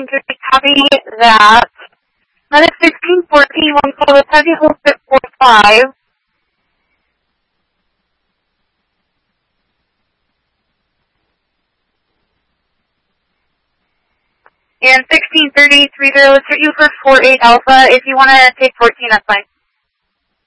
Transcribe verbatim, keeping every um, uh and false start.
sixteen fifty, copy that. Medic sixteen fourteen, one call with heavy hold at four five. And sixteen thirty, three zero, let's hit you for four eight Alpha. If you want to take fourteen, that's fine.